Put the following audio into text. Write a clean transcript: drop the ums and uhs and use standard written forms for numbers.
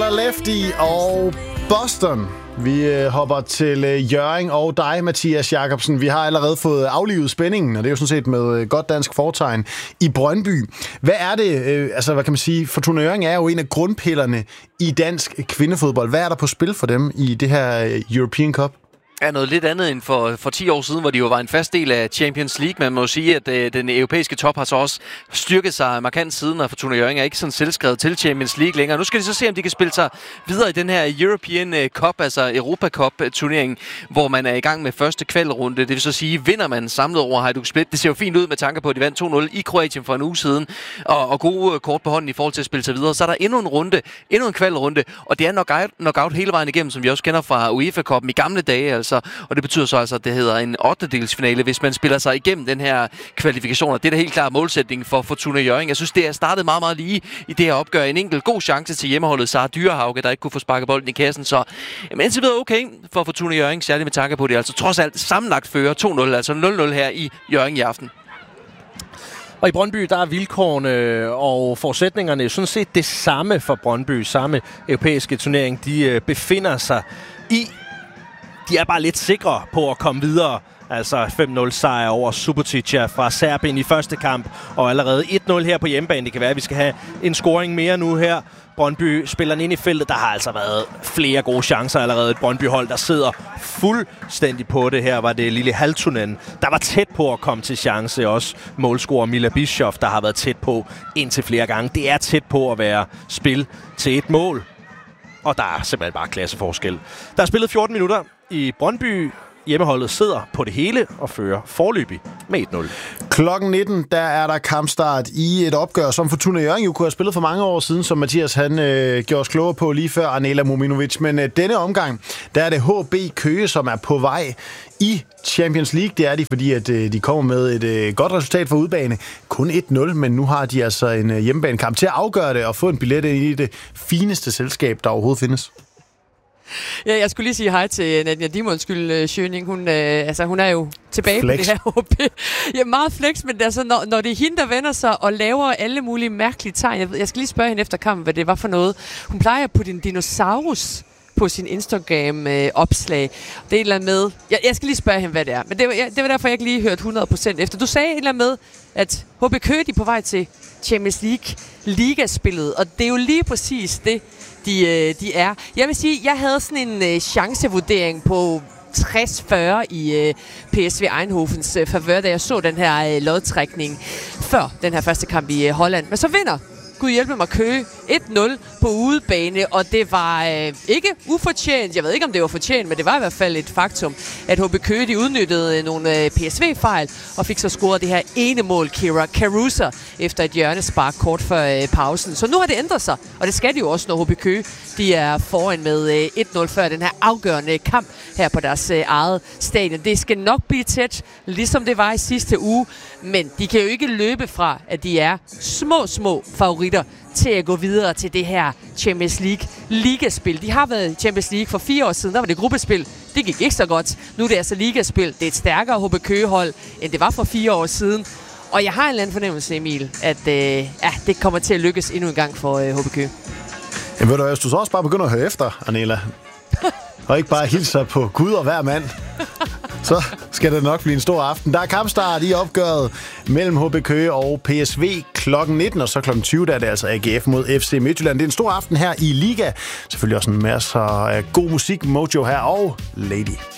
Lefty og Boston. Vi hopper til Hjørring og dig, Mathias Jacobsen. Vi har allerede fået aflivet spændingen, og det er jo sådan set med godt dansk fortegn i Brøndby. Hvad er det, hvad kan man sige? Fortuna Hjørring er jo en af grundpillerne i dansk kvindefodbold. Hvad er der på spil for dem i det her European Cup? Er noget lidt andet end for 10 år siden, hvor de jo var en fast del af Champions League. Man må sige, at den europæiske top har så også styrket sig markant siden, og Fortuna Hjørring er ikke sådan selvskrevet til Champions League længere. Nu skal de så se, om de kan spille sig videre i den her European Cup, altså Europa Cup-turneringen, hvor man er i gang med første kvalrunde. Det vil så sige, vinder man samlet over Hajduk Split. Det ser jo fint ud med tanke på, at de vandt 2-0 i Kroatien for en uge siden, og gode kort på hånden i forhold til at spille sig videre. Så er der endnu en runde, endnu en kvalrunde, og det er knockout hele vejen igennem, som vi også kender fra UEFA-cupen i gamle dage, altså. Og det betyder så altså, at det hedder en 8-delsfinale, hvis man spiller sig igennem den her kvalifikation. Og det er da helt klart målsætningen for Fortuna Hjørring. Jeg synes, det er startet meget, meget lige i det her opgør. En enkelt god chance til hjemmeholdet Sara Dyrehauge, der ikke kunne få sparket bolden i kassen. Så indtil videre okay for Fortuna Hjørring, særligt med tanke på det. Altså trods alt sammenlagt fører 2-0, altså 0-0 her i Hjørring i aften. Og i Brøndby, der er vilkårene og forudsætningerne sådan set det samme for Brøndby. Samme europæiske turnering, de befinder sig i. De er bare lidt sikre på at komme videre. Altså 5-0 sejr over Subotica fra Serbien i første kamp. Og allerede 1-0 her på hjemmebane. Det kan være, at vi skal have en scoring mere nu her. Brøndby spiller ind i feltet. Der har altså været flere gode chancer allerede. Et Brøndby-hold, der sidder fuldstændig på det. Her var det Lille Haltunen, der var tæt på at komme til chance. Også målscorer Mila Bischoff, der har været tæt på indtil flere gange. Det er tæt på at være spil til et mål. Og der er simpelthen bare klasseforskel. Der er spillet 14 minutter i Brøndby. Hjemmeholdet sidder på det hele og fører foreløbig med 1-0. Klokken 19, der er der kampstart i et opgør, som Fortuna Hjørring jo kunne have spillet for mange år siden, som Mathias han gjorde os klogere på lige før Arnela Mominovic. Men denne omgang, der er det HB Køge, som er på vej i Champions League. Det er de, fordi at de kommer med et godt resultat for udbane. Kun 1-0, men nu har de altså en hjemmebanekamp til at afgøre det og få en billet ind i det fineste selskab, der overhovedet findes. Ja, jeg skulle lige sige hej til Nadia Dimonskyld Schøning. Hun er jo tilbage flex. På det her HB. Ja, meget flex, men altså, når det er hende, der vender sig og laver alle mulige mærkelige tegn. Jeg skal lige spørge hende efter kampen, hvad det var for noget. Hun plejer at putte en dinosaurus på sin Instagram-opslag. Det er et eller andet med... Jeg skal lige spørge hende, hvad det er. Men det var derfor, jeg ikke lige hørte 100% efter. Du sagde et eller andet med, at HB Køge er på vej til Champions League ligaspillet, og det er jo lige præcis det, de er. Jeg vil sige, jeg havde sådan en chancevurdering på 60-40 i PSV Eindhovens favør, da jeg så den her lodtrækning før den her første kamp i Holland. Men så vinder Gud hjælpe mig Køge 1-0 på udebane, og det var ikke ufortjent. Jeg ved ikke, om det var fortjent, men det var i hvert fald et faktum, at HB Køge de udnyttede nogle PSV-fejl og fik så scoret det her ene mål, Kira Caruso, efter et hjørnespark kort før pausen. Så nu har det ændret sig, og det skal de jo også, når HB Køge de er foran med 1-0 før den her afgørende kamp her på deres eget stadion. Det skal nok blive tæt, ligesom det var i sidste uge, men de kan jo ikke løbe fra, at de er små favoritter til at gå videre til det her Champions League ligaspil. De har været i Champions League for 4 år siden, der var det gruppespil. Det gik ikke så godt. Nu er det altså ligaspil. Det er et stærkere HB Køge-hold, end det var for 4 år siden. Og jeg har en eller anden fornemmelse, Emil, at det kommer til at lykkes endnu en gang for HB Køge. Jamen ved du, hvis du så også bare begynder at høre efter, Arnela, og ikke bare hilse på Gud og hver mand, så skal det nok blive en stor aften. Der er kampstart i opgøret mellem HB Køge og PSV klokken 19, og så klokken 20, der er det altså AGF mod FC Midtjylland. Det er en stor aften her i Liga. Selvfølgelig også en masse af god musik, Mojo her og Lady.